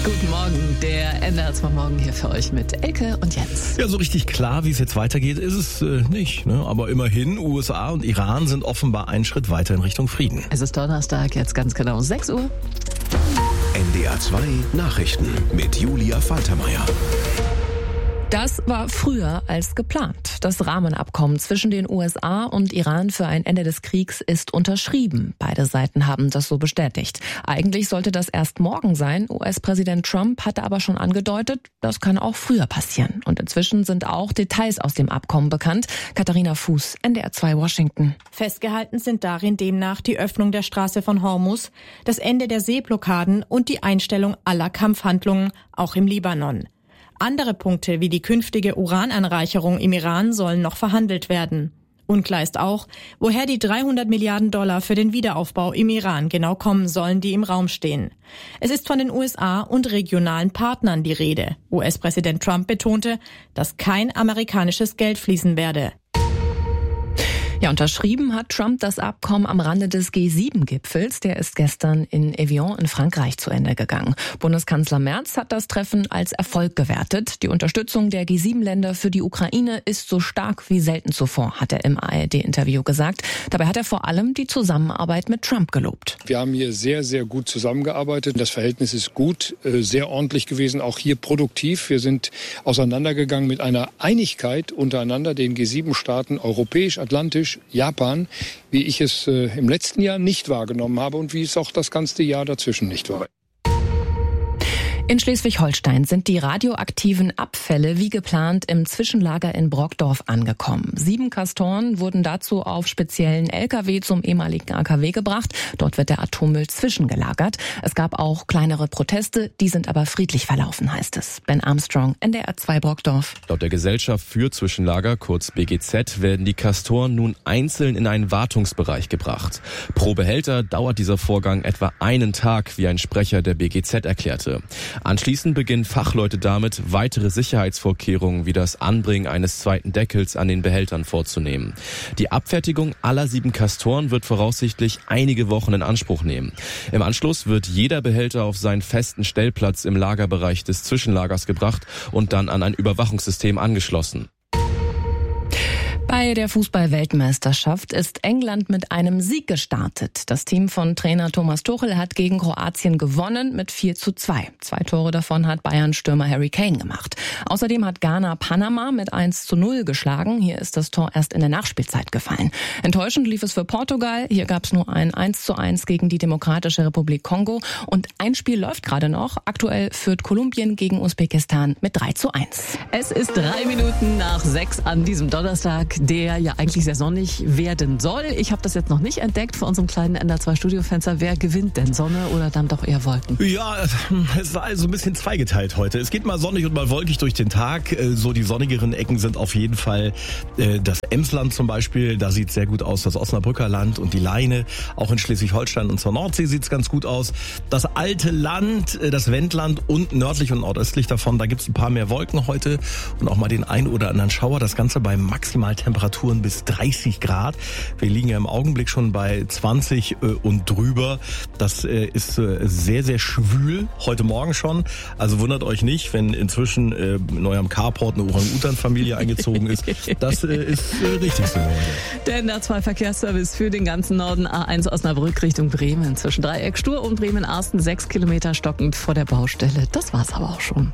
Guten Morgen, der NDR 2 Morgen hier für euch mit Elke und Jens. Ja, so richtig klar, wie es jetzt weitergeht, ist es nicht. Ne? Aber immerhin, USA und Iran sind offenbar einen Schritt weiter in Richtung Frieden. Es ist Donnerstag, jetzt ganz genau 6 Uhr. NDR 2 Nachrichten mit Julia Faltermeier. Das war früher als geplant. Das Rahmenabkommen zwischen den USA und Iran für ein Ende des Kriegs ist unterschrieben. Beide Seiten haben das so bestätigt. Eigentlich sollte das erst morgen sein. US-Präsident Trump hatte aber schon angedeutet, das kann auch früher passieren. Und inzwischen sind auch Details aus dem Abkommen bekannt. Katharina Fuß, NDR 2 Washington. Festgehalten sind darin demnach die Öffnung der Straße von Hormuz, das Ende der Seeblockaden und die Einstellung aller Kampfhandlungen, auch im Libanon. Andere Punkte wie die künftige Urananreicherung im Iran sollen noch verhandelt werden. Unklar ist auch, woher die $300 Milliarden für den Wiederaufbau im Iran genau kommen sollen, die im Raum stehen. Es ist von den USA und regionalen Partnern die Rede. US-Präsident Trump betonte, dass kein amerikanisches Geld fließen werde. Ja, unterschrieben hat Trump das Abkommen am Rande des G7-Gipfels. Der ist gestern in Evian in Frankreich zu Ende gegangen. Bundeskanzler Merz hat das Treffen als Erfolg gewertet. Die Unterstützung der G7-Länder für die Ukraine ist so stark wie selten zuvor, hat er im ARD-Interview gesagt. Dabei hat er vor allem die Zusammenarbeit mit Trump gelobt. Wir haben hier sehr, sehr gut zusammengearbeitet. Das Verhältnis ist gut, sehr ordentlich gewesen, auch hier produktiv. Wir sind auseinandergegangen mit einer Einigkeit untereinander, den G7-Staaten, europäisch, atlantisch, Japan, wie ich es im letzten Jahr nicht wahrgenommen habe und wie es auch das ganze Jahr dazwischen nicht war. In Schleswig-Holstein sind die radioaktiven Abfälle wie geplant im Zwischenlager in Brockdorf angekommen. 7 Castoren wurden dazu auf speziellen LKW zum ehemaligen AKW gebracht. Dort wird der Atommüll zwischengelagert. Es gab auch kleinere Proteste, die sind aber friedlich verlaufen, heißt es. Ben Armstrong, NDR 2 Brockdorf. Laut der Gesellschaft für Zwischenlager, kurz BGZ, werden die Castoren nun einzeln in einen Wartungsbereich gebracht. Pro Behälter dauert dieser Vorgang etwa einen Tag, wie ein Sprecher der BGZ erklärte. Anschließend beginnen Fachleute damit, weitere Sicherheitsvorkehrungen wie das Anbringen eines zweiten Deckels an den Behältern vorzunehmen. Die Abfertigung aller 7 Castoren wird voraussichtlich einige Wochen in Anspruch nehmen. Im Anschluss wird jeder Behälter auf seinen festen Stellplatz im Lagerbereich des Zwischenlagers gebracht und dann an ein Überwachungssystem angeschlossen. Bei der Fußball-Weltmeisterschaft ist England mit einem Sieg gestartet. Das Team von Trainer Thomas Tuchel hat gegen Kroatien gewonnen mit 4:2. 2 Tore davon hat Bayern-Stürmer Harry Kane gemacht. Außerdem hat Ghana Panama mit 1:0 geschlagen. Hier ist das Tor erst in der Nachspielzeit gefallen. Enttäuschend lief es für Portugal. Hier gab es nur ein 1:1 gegen die Demokratische Republik Kongo. Und ein Spiel läuft gerade noch. Aktuell führt Kolumbien gegen Usbekistan mit 3:1. Es ist 3 Minuten nach 6 an diesem Donnerstag, der ja eigentlich sehr sonnig werden soll. Ich habe das jetzt noch nicht entdeckt vor unserem kleinen NDR 2 Studiofenster. Wer gewinnt denn, Sonne oder dann doch eher Wolken? Ja, es war also ein bisschen zweigeteilt heute. Es geht mal sonnig und mal wolkig durch den Tag. So die sonnigeren Ecken sind auf jeden Fall das Emsland zum Beispiel. Da sieht es sehr gut aus, das Osnabrücker Land und die Leine. Auch in Schleswig-Holstein und zur Nordsee sieht es ganz gut aus. Das alte Land, das Wendland und nördlich und nordöstlich davon, da gibt es ein paar mehr Wolken heute und auch mal den ein oder anderen Schauer. Das Ganze bei maximal Temperaturen bis 30 Grad. Wir liegen ja im Augenblick schon bei 20 und drüber. Das ist sehr, sehr schwül. Heute Morgen schon. Also wundert euch nicht, wenn inzwischen in eurem Carport eine Orang-Utan-Familie eingezogen ist. Das ist richtig so. Der NDR 2 Verkehrsservice für den ganzen Norden. A1 Osnabrück Richtung Bremen. Zwischen Dreieck Stur und Bremen-Arsten 6 Kilometer stockend vor der Baustelle. Das war's aber auch schon.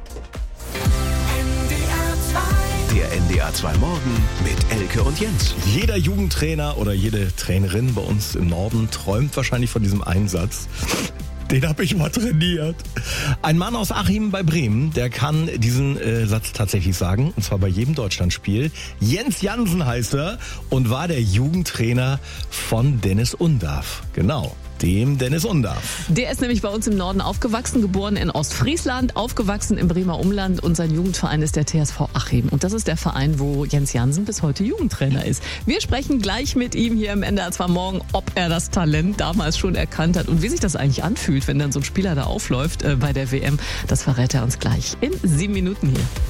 Der NDR 2 Morgen mit Elke und Jens. Jeder Jugendtrainer oder jede Trainerin bei uns im Norden träumt wahrscheinlich von diesem Einsatz. Den habe ich mal trainiert. Ein Mann aus Achim bei Bremen, der kann diesen Satz tatsächlich sagen, und zwar bei jedem Deutschlandspiel. Jens Jansen heißt er und war der Jugendtrainer von Dennis Undarf. Genau. Dem Dennis Undarf. Der ist nämlich bei uns im Norden aufgewachsen, geboren in Ostfriesland, aufgewachsen im Bremer Umland und sein Jugendverein ist der TSV Achim. Und das ist der Verein, wo Jens Jansen bis heute Jugendtrainer ist. Wir sprechen gleich mit ihm hier im NDR 2 Morgen, ob er das Talent damals schon erkannt hat und wie sich das eigentlich anfühlt, wenn dann so ein Spieler da aufläuft bei der WM. Das verrät er uns gleich in 7 Minuten hier.